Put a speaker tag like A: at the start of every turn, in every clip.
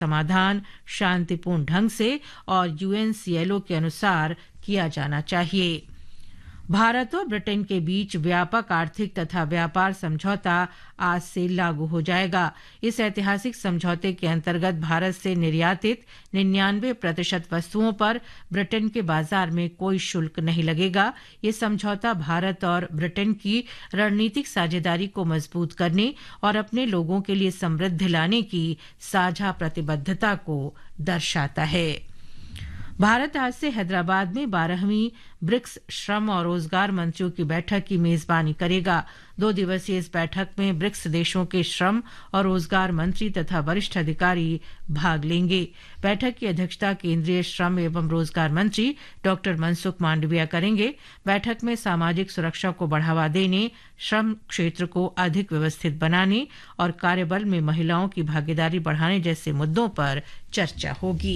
A: समाधान शांतिपूर्ण ढंग से और यूएनसीएलओ के अनुसार किया जाना चाहिए। भारत और ब्रिटेन के बीच व्यापक आर्थिक तथा व्यापार समझौता आज से लागू हो जाएगा। इस ऐतिहासिक समझौते के अंतर्गत भारत से निर्यातित 99% वस्तुओं पर ब्रिटेन के बाजार में कोई शुल्क नहीं लगेगा। ये समझौता भारत और ब्रिटेन की रणनीतिक साझेदारी को मजबूत करने और अपने लोगों के लिए समृद्धि लाने की साझा प्रतिबद्धता को दर्शाता है। भारत आज से हैदराबाद में 12वीं ब्रिक्स श्रम और रोजगार मंत्रियों की बैठक की मेजबानी करेगा। 2 दिवसीय इस बैठक में ब्रिक्स देशों के श्रम और रोजगार मंत्री तथा वरिष्ठ अधिकारी भाग लेंगे। बैठक की अध्यक्षता केंद्रीय श्रम एवं रोजगार मंत्री डॉक्टर मनसुख मांडविया करेंगे। बैठक में सामाजिक सुरक्षा को बढ़ावा देने, श्रम क्षेत्र को अधिक व्यवस्थित बनाने और कार्यबल में महिलाओं की भागीदारी बढ़ाने जैसे मुद्दों पर चर्चा होगी।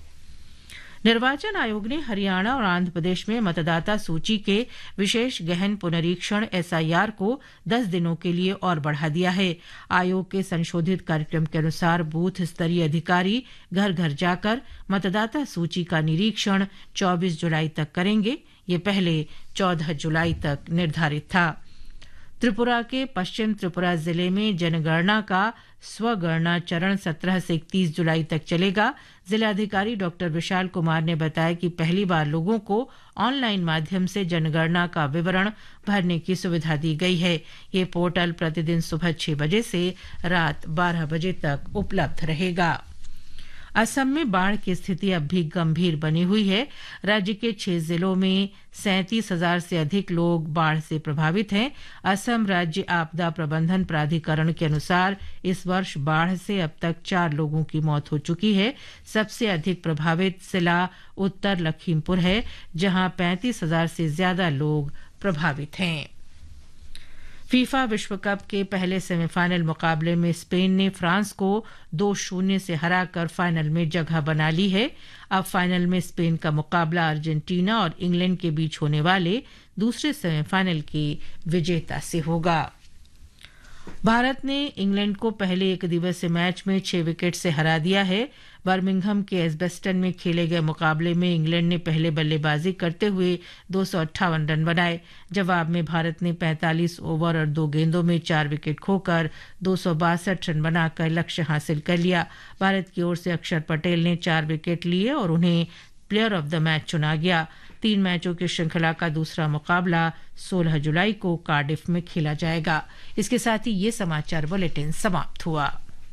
A: निर्वाचन आयोग ने हरियाणा और आंध्र प्रदेश में मतदाता सूची के विशेष गहन पुनरीक्षण एसआईआर को 10 दिनों के लिए और बढ़ा दिया है। आयोग के संशोधित कार्यक्रम के अनुसार बूथ स्तरीय अधिकारी घर घर जाकर मतदाता सूची का निरीक्षण 24 जुलाई तक करेंगे। ये पहले 14 जुलाई तक निर्धारित था। त्रिपुरा के पश्चिम त्रिपुरा जिले में जनगणना का स्वगणना चरण 17 से 31 जुलाई तक चलेगा। जिलाधिकारी डॉक्टर विशाल कुमार ने बताया कि पहली बार लोगों को ऑनलाइन माध्यम से जनगणना का विवरण भरने की सुविधा दी गई है। ये पोर्टल प्रतिदिन सुबह 6 बजे से रात 12 बजे तक उपलब्ध रहेगा। असम में बाढ़ की स्थिति अब भी गंभीर बनी हुई है। राज्य के 6 जिलों में 37,000 से अधिक लोग बाढ़ से प्रभावित हैं। असम राज्य आपदा प्रबंधन प्राधिकरण के अनुसार इस वर्ष बाढ़ से अब तक 4 लोगों की मौत हो चुकी है। सबसे अधिक प्रभावित जिला उत्तर लखीमपुर है, जहां 35,000 से ज्यादा लोग प्रभावित हैं। फीफा विश्व कप के पहले सेमीफाइनल मुकाबले में स्पेन ने फ्रांस को 2-0 से हराकर फाइनल में जगह बना ली है। अब फाइनल में स्पेन का मुकाबला अर्जेंटीना और इंग्लैंड के बीच होने वाले दूसरे सेमीफाइनल के विजेता से होगा। भारत ने इंग्लैंड को पहले एक दिवसीय मैच में 6 विकेट से हरा दिया है। बर्मिंघम के एजबेस्टन में खेले गए मुकाबले में इंग्लैंड ने पहले बल्लेबाजी करते हुए 258 रन बनाए। जवाब में भारत ने 45 ओवर और 2 गेंदों में 4 विकेट खोकर 262 रन बनाकर लक्ष्य हासिल कर लिया। भारत की ओर से अक्षर पटेल ने 4 विकेट लिए और उन्हें प्लेयर ऑफ द मैच चुना गया। 3 मैचों की श्रृंखला का दूसरा मुकाबला 16 जुलाई को कार्डिफ में खेला जाएगा। इसके साथ ही ये समाचार बुलेटिन समाप्त हुआ।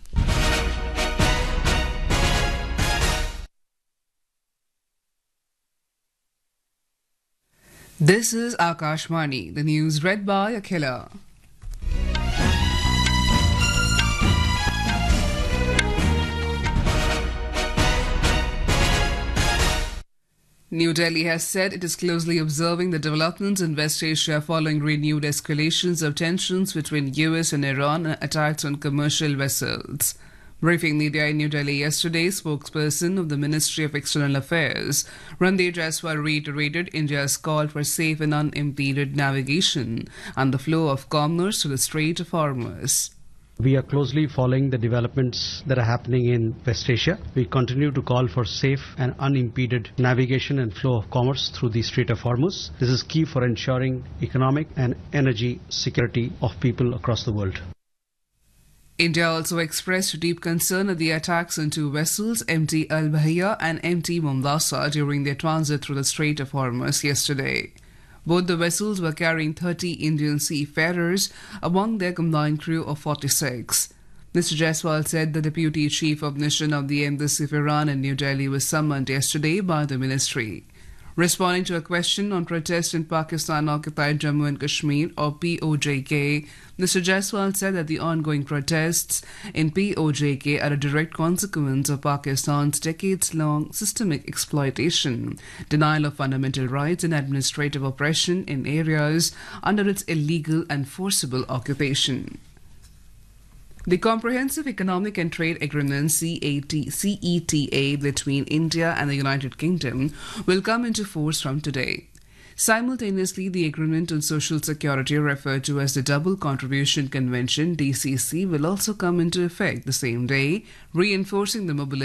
B: This is Akashvani, the news read by Akhila. New Delhi has said it is closely observing the developments in West Asia following renewed escalations of tensions between US and Iran and attacks on commercial vessels. Briefing media in New Delhi yesterday, spokesperson of the Ministry of External Affairs, Randeep Jaiswal, reiterated India's call for safe and unimpeded navigation and the flow of commerce through the Strait of Hormuz.
C: We are closely following the developments that are happening in West Asia. We continue to call for safe and unimpeded navigation and flow of commerce through the Strait of Hormuz. This is key for ensuring economic and energy security of people across the world.
B: India also expressed deep concern at the attacks on 2 vessels, MT Al Bahia and MT Momlasa, during their transit through the Strait of Hormuz yesterday. Both the vessels were carrying 30 Indian seafarers, among their combined crew of 46. Mr. Jaiswal said the Deputy Chief of Mission of the Embassy of Iran in New Delhi was summoned yesterday by the ministry. Responding to a question on protests in Pakistan-occupied Jammu and Kashmir, or POJK, Mr. Jaiswal said that the ongoing protests in POJK are a direct consequence of Pakistan's decades-long systemic exploitation, denial of fundamental rights and administrative oppression in areas under its illegal and forcible occupation. The Comprehensive Economic and Trade Agreement CETA between India and the United Kingdom will come into force from today. Simultaneously, the Agreement on Social Security, referred to as the Double Contribution Convention (DCC), will also come into effect the same day, reinforcing the mobility